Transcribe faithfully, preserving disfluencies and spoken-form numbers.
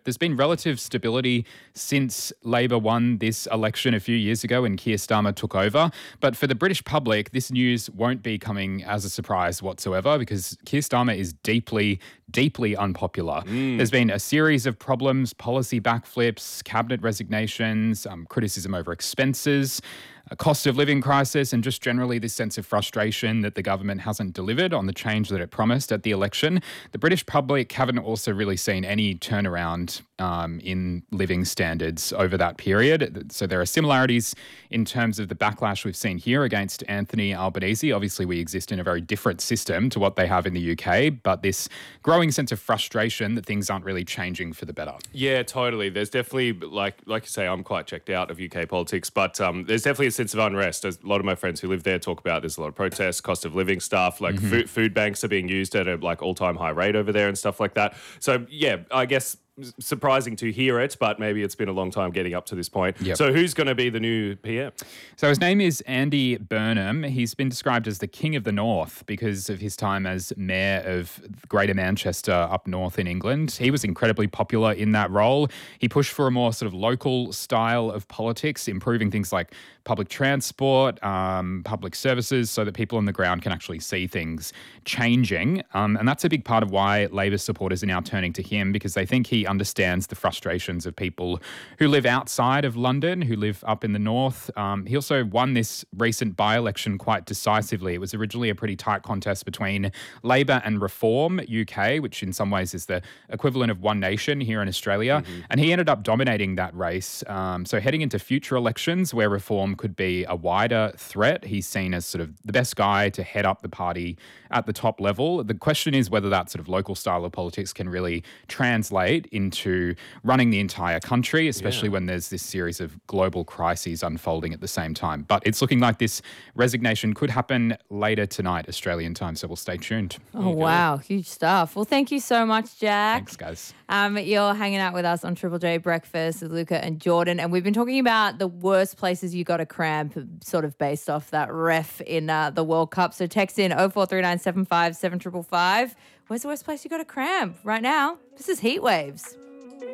there's been relative stability since Labor won this election a few years ago when Keir Starmer took over. But for the British public, this news won't be coming as a surprise whatsoever because Keir Starmer is deeply, deeply unpopular. Mm. There's been a series of problems, policy backflips, cabinet resignations, um, criticism over expenses, a cost of living crisis, and just generally this sense of frustration that the government hasn't delivered on the change that it promised at the election. The British public haven't also really seen any turnaround um, in living standards over that period. So there are similarities in terms of the backlash we've seen here against Anthony Albanese. Obviously, we exist in a very different system to what they have in the U K, but this growing sense of frustration that things aren't really changing for the better. Yeah, totally. There's definitely, like like you say, I'm quite checked out of U K politics, but um, there's definitely a sense of unrest. As a lot of my friends who live there talk about, there's a lot of protests, cost of living stuff, like mm-hmm. food, food banks are being used at a like all-time high rate over there and stuff like that. So yeah, I guess surprising to hear it, but maybe it's been a long time getting up to this point. Yep. So who's going to be the new P M? So his name is Andy Burnham. He's been described as the King of the North because of his time as Mayor of Greater Manchester up north in England. He was incredibly popular in that role. He pushed for a more sort of local style of politics, improving things like public transport, um, public services, so that people on the ground can actually see things changing. Um, and that's a big part of why Labor supporters are now turning to him, because they think he understands the frustrations of people who live outside of London, who live up in the north. Um, he also won this recent by-election quite decisively. It was originally a pretty tight contest between Labor and Reform U K, which in some ways is the equivalent of One Nation here in Australia. Mm-hmm. And he ended up dominating that race. Um, so heading into future elections where Reform could be a wider threat, he's seen as sort of the best guy to head up the party at the top level. The question is whether that sort of local style of politics can really translate into running the entire country, especially yeah. when there's this series of global crises unfolding at the same time. But it's looking like this resignation could happen later tonight, Australian time, so we'll stay tuned. Oh, wow. Huge stuff. Well, thank you so much, Jack. Thanks, guys. Um, you're hanging out with us on Triple J Breakfast with Luca and Jordan, and we've been talking about the worst places you got to cramp, sort of based off that ref in uh, the World Cup. So text in oh four three nine seven five seven five five. Where's the worst place you got to cramp right now? This is Heat Waves.